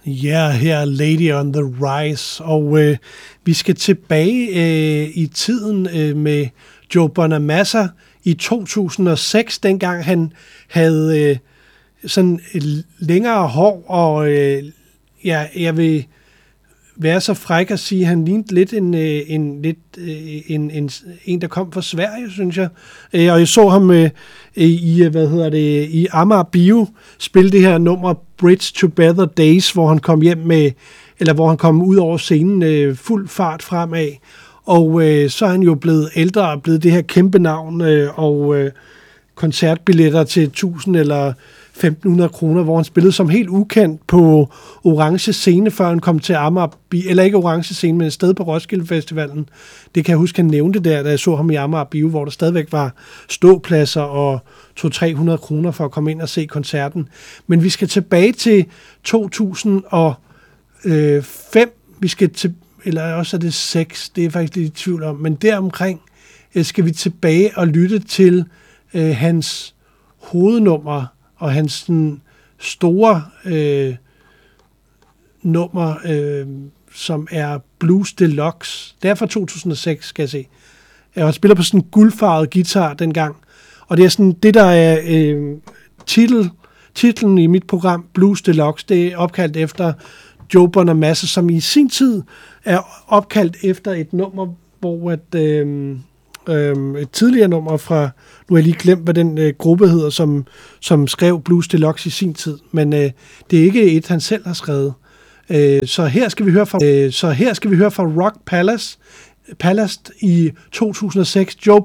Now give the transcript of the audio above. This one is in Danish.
Ja, her er Lady on the Rise, og vi skal tilbage i tiden med Joe Bonamassa i 2006, dengang han havde sådan længere hår, og jeg vil være så fræk at sige, at han lignede lidt en der kom fra Sverige, synes jeg. Og jeg så ham i Amager Bio spille det her nummer Bridge to Better Days, hvor han kom hvor han kom ud over scenen fuld fart fremad. Og så er han jo blevet ældre og blevet det her kæmpe navn, og koncertbilletter til 1000 eller 1.500 kroner, hvor han spillede som helt ukendt på Orange Scene, før han kom til Amager, eller ikke Orange Scene, men et sted på Roskilde Festivalen. Det kan jeg huske, han nævnte der, da jeg så ham i Amager Bio, hvor der stadigvæk var ståpladser og 200-300 kroner for at komme ind og se koncerten. Men vi skal tilbage til 2005, vi skal til, eller også er det 6, det er faktisk lidt i tvivl om, men deromkring skal vi tilbage og lytte til hans hovednummer, og hans sådan, store nummer, som er Blues Deluxe. Det er fra 2006, skal jeg se. Han spiller på sådan en guldfarvet guitar dengang. Og det er sådan, det der er titlen i mit program, Blues Deluxe, det er opkaldt efter Joe Bonamassa, som i sin tid er opkaldt efter et nummer, hvor et tidligere nummer fra, nu har jeg lige glemt, hvad den gruppe hedder, som skrev Blues Deluxe i sin tid, men det er ikke et, han selv har skrevet. Så her skal vi høre fra Rock Palace i 2006, Joe